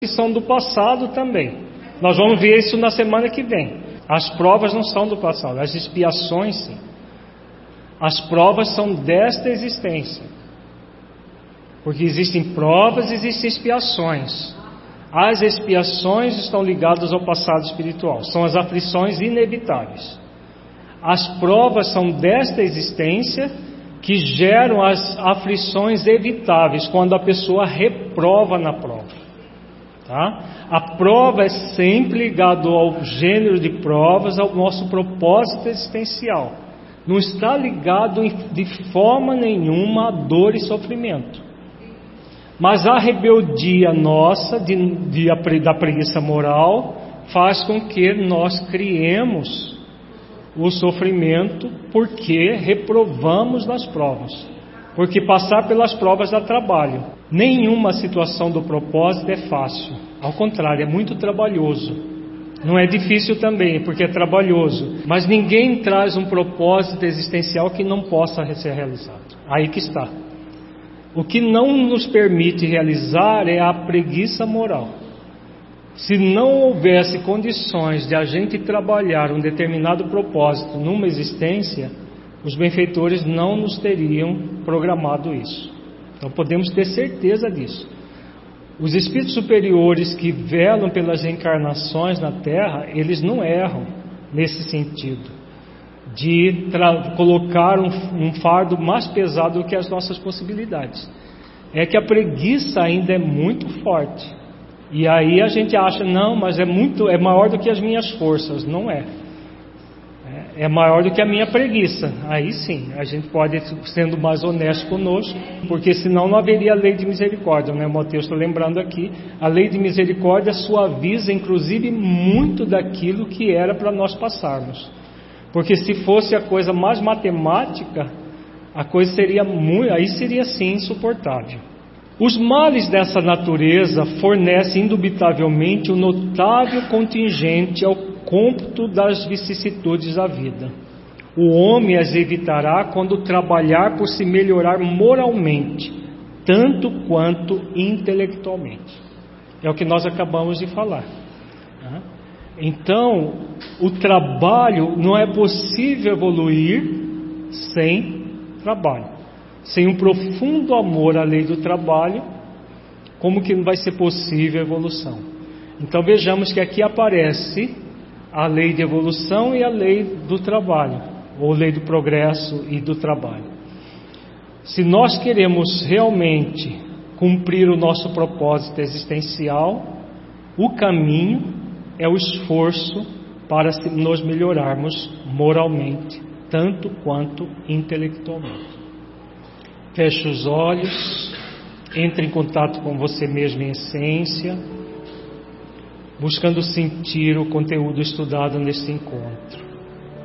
que são do passado também. Nós vamos ver isso na semana que vem. As provas não são do passado, as expiações sim. As provas são desta existência. Porque existem provas, existem expiações. As expiações estão ligadas ao passado espiritual, são as aflições inevitáveis. As provas são desta existência que geram as aflições evitáveis, quando a pessoa reprova na prova. Tá? A prova é sempre ligada ao gênero de provas, ao nosso propósito existencial. Não está ligado de forma nenhuma a dor e sofrimento. Mas a rebeldia nossa, da preguiça moral, faz com que nós criemos o sofrimento, porque reprovamos nas provas. Porque passar pelas provas dá trabalho. Nenhuma situação do propósito é fácil. Ao contrário, é muito trabalhoso. Não é difícil também, porque é trabalhoso. Mas ninguém traz um propósito existencial que não possa ser realizado. Aí que está. O que não nos permite realizar é a preguiça moral. Se não houvesse condições de a gente trabalhar um determinado propósito numa existência, os benfeitores não nos teriam programado isso. Então podemos ter certeza disso. Os espíritos superiores que velam pelas reencarnações na Terra, eles não erram nesse sentido de colocar um fardo mais pesado do que as nossas possibilidades. É que a preguiça ainda é muito forte. E aí a gente acha, não, mas é maior do que as minhas forças. Não é. É maior do que a minha preguiça. Aí sim, a gente pode ir sendo mais honesto conosco, porque senão não haveria lei de misericórdia, né? Mateus está lembrando aqui, a lei de misericórdia suaviza inclusive muito daquilo que era para nós passarmos. Porque se fosse a coisa mais matemática, a coisa seria aí seria sim insuportável. Os males dessa natureza fornecem indubitavelmente um notável contingente ao cômputo das vicissitudes da vida. O homem as evitará quando trabalhar por se melhorar moralmente, tanto quanto intelectualmente. É o que nós acabamos de falar. Então, o trabalho, não é possível evoluir sem trabalho. Sem um profundo amor à lei do trabalho, como que não vai ser possível a evolução? Então vejamos que aqui aparece a lei de evolução e a lei do trabalho, ou lei do progresso e do trabalho. Se nós queremos realmente cumprir o nosso propósito existencial, o caminho é o esforço para nos melhorarmos moralmente, tanto quanto intelectualmente. Feche os olhos, entre em contato com você mesmo em essência, buscando sentir o conteúdo estudado neste encontro.